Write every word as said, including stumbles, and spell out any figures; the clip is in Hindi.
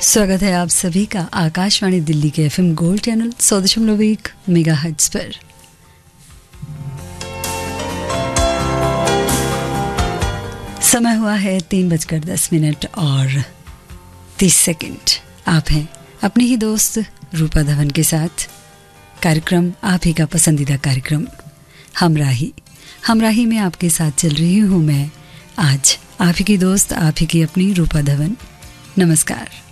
स्वागत है आप सभी का आकाशवाणी दिल्ली के एफएम गोल्ड चैनल सौ दशमलव एक मेगाहर्ट्ज पर। समय हुआ है तीन बजकर दस मिनट और तीस सेकंड। आप हैं अपने ही दोस्त रूपा धवन के साथ। कार्यक्रम आप ही का पसंदीदा कार्यक्रम हमराही हमराही में आपके साथ चल रही हूँ मैं आज आप ही की दोस्त, आप ही की अपनी रूपा धवन। नमस्कार।